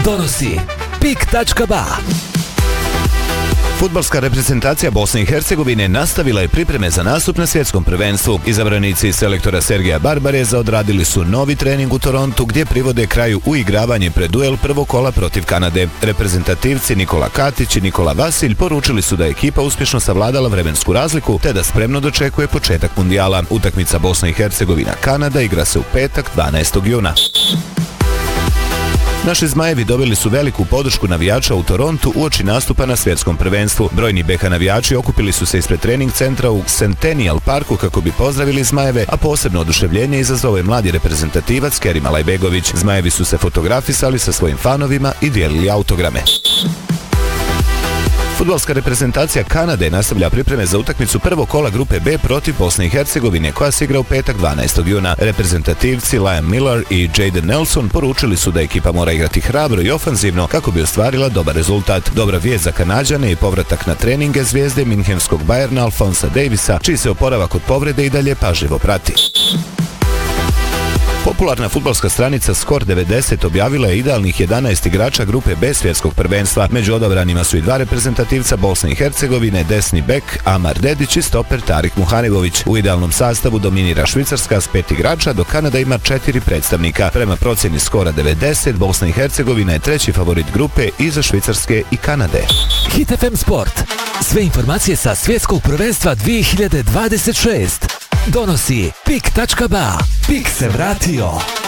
Donosi pik.ba. Fudbalska reprezentacija Bosne i Hercegovine nastavila je pripreme za nastup na svjetskom prvenstvu. Izabranici selektora Sergeja Barbareza odradili su novi trening u Torontu gdje privode kraju uigravanje pred duel prvog kola protiv Kanade. Reprezentativci Nikola Katić i Nikola Vasilj poručili su da je ekipa uspješno savladala vremensku razliku te da spremno dočekuje početak mundijala. Utakmica Bosna i Hercegovina-Kanada igra se u petak 12. juna. Naši Zmajevi dobili su veliku podršku navijača u Torontu uoči nastupa na svjetskom prvenstvu. Brojni BH navijači okupili su se ispred trening centra u Centennial Parku kako bi pozdravili Zmajeve, a posebno oduševljenje izazvao je mladi reprezentativac Kerim Alajbegović. Zmajevi su se fotografisali sa svojim fanovima i dijelili autograme. Fudbalska reprezentacija Kanade nastavlja pripreme za utakmicu prvog kola grupe B protiv Bosne i Hercegovine koja se igra u petak 12. juna. Reprezentativci Liam Miller i Jaden Nelson poručili su da ekipa mora igrati hrabro i ofanzivno kako bi ostvarila dobar rezultat. Dobra vijest za Kanađane je povratak na treninge zvijezde minhenskog Bayerna Alfonsa Davisa, čiji se oporavak od povrede i dalje pažljivo prati. Popularna fudbalska stranica Skor 90 objavila je idealnih 11 igrača grupe B svjetskog prvenstva. Među odabranima su i dva reprezentativca Bosne i Hercegovine, desni bek Amar Dedić i stoper Tarik Muhanibović. U idealnom sastavu dominira Švicarska s 5 igrača, dok Kanada ima 4 predstavnika. Prema procjeni Skora 90, Bosna i Hercegovina je treći favorit grupe iza Švicarske i Kanade. Hit FM Sport. Sve informacije sa svjetskog prvenstva 2026. Donosi pik.ba. Pik se vratio.